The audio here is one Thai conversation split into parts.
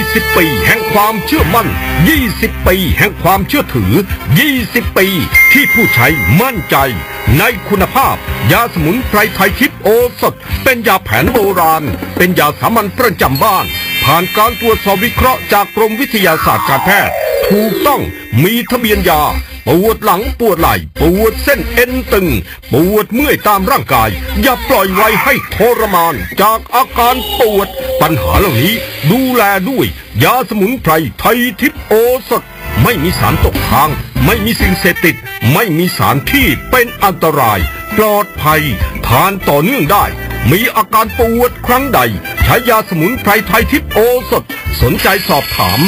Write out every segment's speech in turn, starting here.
20 ปีแห่งความเชื่อมั่น20 ปีแห่งความเชื่อถือ20 ปีที่ผู้ใช้มั่นใจในคุณภาพยาสมุนไพรไทยทิพย์โอสถเป็นยาแผนโบราณเป็นยาสามัญประจำบ้านผ่านการตรวจสอบวิเคราะห์จากกรมวิทยาศาสตร์การแพทย์ถูกต้องมีทะเบียนยาปวดหลังปวดไหล่ปวดเส้นเอ็นตึงปวดเมื่อยตามร่างกายอย่าปล่อยไว้ให้ทรมานจากอาการปวดปัญหาเหล่านี้ดูแลด้วยยาสมุนไพรไทยทิพย์โอสถไม่มีสารตกค้างไม่มีสิ่งเสพติดไม่มีสารที่เป็นอันตรายปลอดภัยทานต่อเนื่องได้มีอาการปวดครั้งใดใช้ยาสมุนไพรไทยทิพย์โอสถสนใจสอบถาม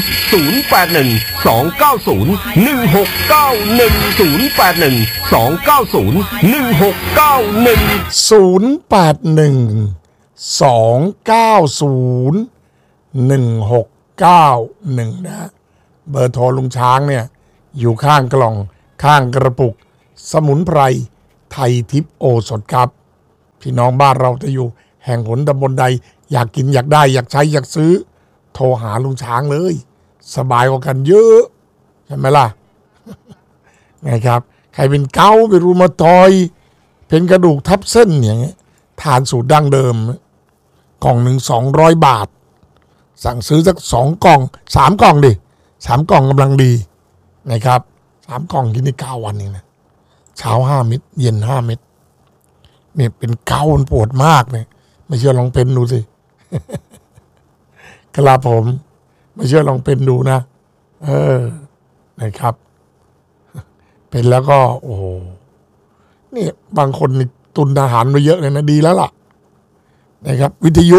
0812901691นะเบอร์โทรลุงช้างเนี่ยอยู่ข้างกล่องข้างกระปุกสมุนไพรไทยทิพย์โอสถครับพี่น้องบ้านเราจะอยู่แห่งหนตำบลใดอยากกินอยากได้อยากใช้อยากซื้อโทรหาลุงช้างเลยสบายกว่ากันเยอะใช่ไหมล่ะ ไงครับใครเป็นเกาต์เป็นรูมาตอยด์เป็นกระดูกทับเส้นอย่างเงี้ยทานสูตรดั้งเดิมกล่องหนึ่ง200 บาทสั่งซื้อสัก2 กล่อง3 กล่องดิ3 กล่องกำลังดีนะครับ3 กล่องกินได้9 วันเองนะเช้า5 เม็ดเย็น5 เม็ดเนี่ยเป็นเกาต์มันปวดมากเนี่ยไม่เชื่อลองเป็นดูสิ ครับผมไม่เชื่อลองเป็นดูนะนะครับ เป็นแล้วก็โอ้โหนี่บางคนนี่ตุนอาหารมาเยอะเลยนะดีแล้วล่ะนะครับวิทยุ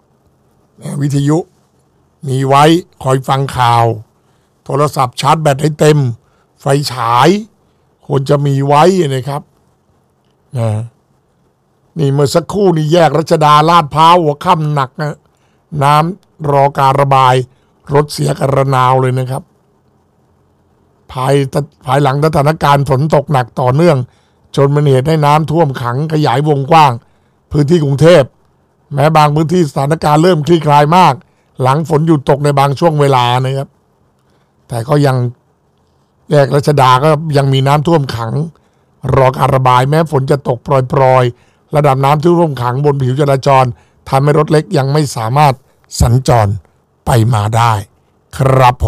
มีไว้คอยฟังข่าวโทรศัพท์ชาร์จแบตให้เต็มไฟฉายควรจะมีไว้นะครับนี่เมื่อสักครู่นี่แยกรัชดาลาดพร้าวหัวค่ำหนักนะน้ำรอการระบายรถเสียกันระนาวเลยนะครับภายหลังสถานการณ์ฝนตกหนักต่อเนื่องจนเป็นเหตุให้น้ำท่วมขังขยายวงกว้างพื้นที่กรุงเทพแม้บางพื้นที่สถานการณ์เริ่มคลี่คลายมากหลังฝนหยุดตกในบางช่วงเวลานะครับแต่ก็ยังแยกรัชดาก็ยังมีน้ำท่วมขังรอการระบายแม้ฝนจะตกโปรยๆระดับน้ำที่ท่วมขังบนผิวจราจรทำให้รถเล็กยังไม่สามารถสัญจรไปมาได้ครับ